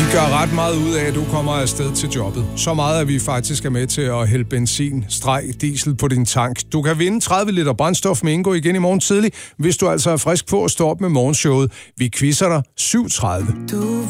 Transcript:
gør ret meget ud af, at du kommer afsted til jobbet. Så meget, at vi faktisk er med til at hælde benzin, diesel på din tank. Du kan vinde 30 liter brændstof med Ingo igen i morgen tidlig, hvis du altså er frisk på at stå op med morgenshowet. Vi quizzer dig 7:30.